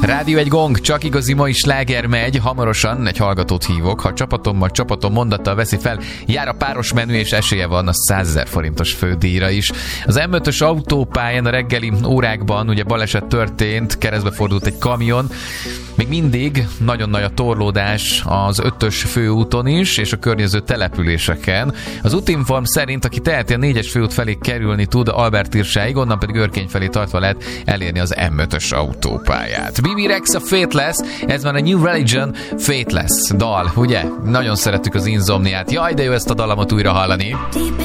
Rádió egy gong, csak igazi mai sláger megy. Hamarosan egy hallgatót hívok. Ha csapatom mondattal veszi fel, jár a páros menü, és esélye van a 100 000 forintos fődíjra is. Az M5-ös autópályán a reggeli órákban ugye baleset történt, keresztbe fordult egy kamion. Még mindig nagyon nagy a torlódás az 5-ös főúton is, és a környező településeken. Az útinform szerint, aki teheti, a 4-es főút felé kerülni tud Albert-Irsáig, onnan pedig Örkény felé tartva lehet elérni az M5-ös autópályát. Bibi Rex a Faithless, ez már a New Religion Faithless dal, ugye? Nagyon szerettük az Insomniát. Jaj, de jó ezt a dalamot újra hallani.